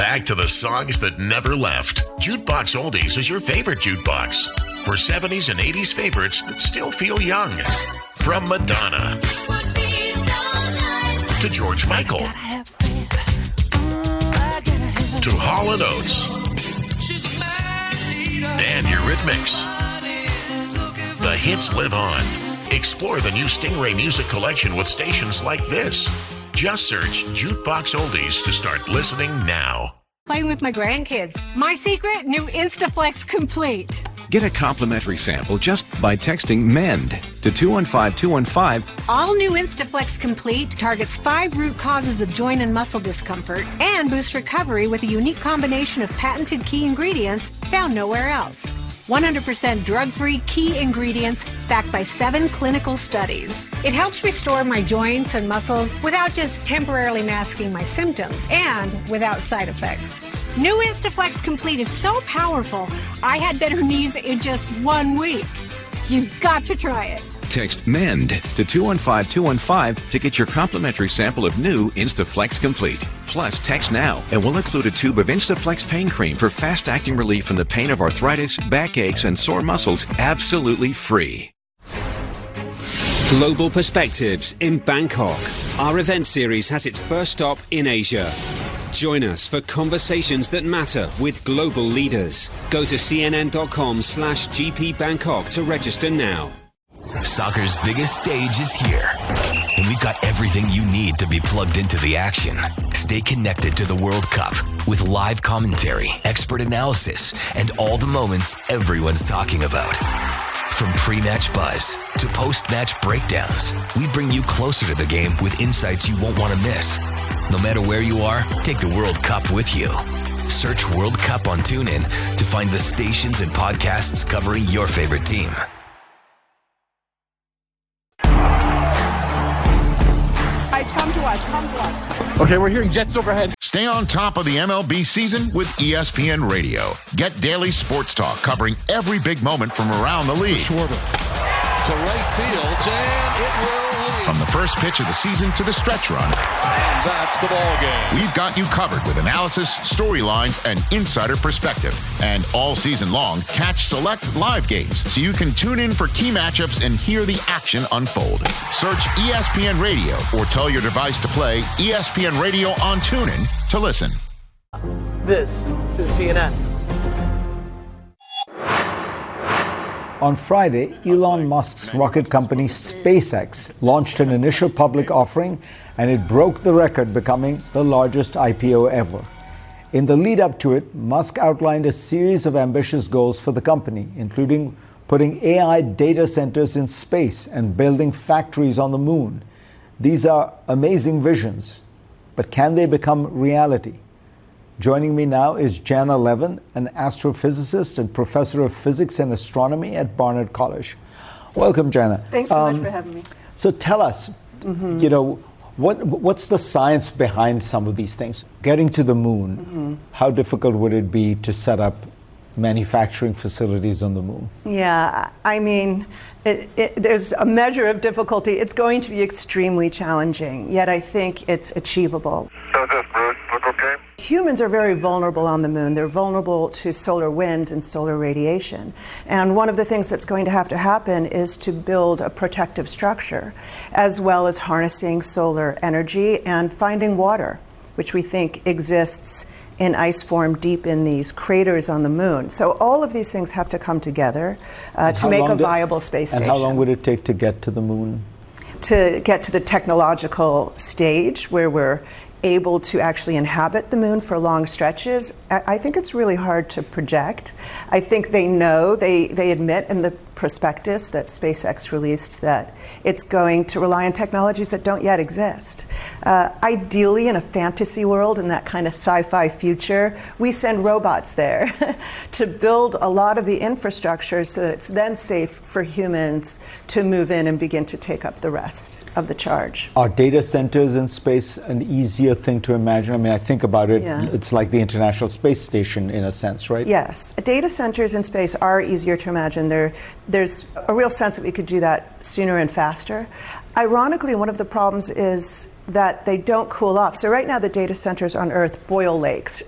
Back to the songs that never left. Jukebox Oldies is your favorite jukebox. For 70s and 80s favorites that still feel young. From Madonna to George Michael to Hall & Oates and Eurythmics. The hits live on. Explore the new Stingray Music Collection with stations like this. Just search Jukebox Oldies to start listening now. Playing with my grandkids. My secret, new Instaflex Complete. Get a complimentary sample just by texting MEND to 215-215. All new Instaflex Complete targets 5 root causes of joint and muscle discomfort and boosts recovery with a unique combination of patented key ingredients found nowhere else. 100% drug-free key ingredients backed by 7 clinical studies. It helps restore my joints and muscles without just temporarily masking my symptoms and without side effects. New Instaflex Complete is so powerful, I had better knees in just 1 week. You've got to try it. Text MEND to 215-215 to get your complimentary sample of new Instaflex Complete. Plus, text now and we'll include a tube of Instaflex pain cream for fast-acting relief from the pain of arthritis, backaches, and sore muscles, absolutely free. Global Perspectives in Bangkok. Our event series has its first stop in Asia. Join us for conversations that matter with global leaders. Go to cnn.com/GP Bangkok to register now. Soccer's biggest stage is here, and we've got everything you need to be plugged into the action. Stay connected to the World Cup with live commentary, expert analysis, and all the moments everyone's talking about. From pre-match buzz to post-match breakdowns, we bring you closer to the game with insights you won't want to miss. No matter where you are, take the World Cup with you. Search World Cup on TuneIn to find the stations and podcasts covering your favorite team. Come to us. Okay, we're hearing jets overhead. Stay on top of the MLB season with ESPN Radio. Get daily sports talk covering every big moment from around the league. Schwarber to right field, and it will lead. From the first pitch of the season to the stretch run. And that's the ball game. We've got you covered with analysis, storylines, and insider perspective. And all season long, catch select live games so you can tune in for key matchups and hear the action unfold. Search ESPN Radio or tell your device to play ESPN Radio on TuneIn to listen. This is CNN. On Friday, Elon Musk's rocket company SpaceX launched an initial public offering, and it broke the record, becoming the largest IPO ever. In the lead up to it, Musk outlined a series of ambitious goals for the company, including putting AI data centers in space and building factories on the moon. These are amazing visions, but can they become reality? Joining me now is Janna Levin, an astrophysicist and professor of physics and astronomy at Barnard College. Welcome, Janna. Thanks so much for having me. So tell us, what's the science behind some of these things? Getting to the moon, how difficult would it be to set up manufacturing facilities on the moon? Yeah, I mean, there's a measure of difficulty. It's going to be extremely challenging, yet I think it's achievable. So this, Bruce, look okay? Humans are very vulnerable on the moon. They're vulnerable to solar winds and solar radiation. And one of the things that's going to happen is to build a protective structure, as well as harnessing solar energy and finding water, which we think exists in ice form deep in these craters on the moon. So all of these things have to come together to make a viable space station. And how long would it take to get to the moon? To get to the technological stage where we're able to actually inhabit the moon for long stretches, I think it's really hard to project. I think they know, they admit in the prospectus that SpaceX released that it's going to rely on technologies that don't yet exist. Ideally, in a fantasy world, in that kind of sci-fi future, we send robots there to build a lot of the infrastructure so that it's then safe for humans to move in and begin to take up the rest of the charge. Are data centers in space an easier thing to imagine? I mean, I think about it, It's like the International Space Station in a sense, right? Yes. Data centers in space are easier to imagine. There's a real sense that we could do that sooner and faster. Ironically, one of the problems is that they don't cool off. So right now the data centers on Earth boil lakes,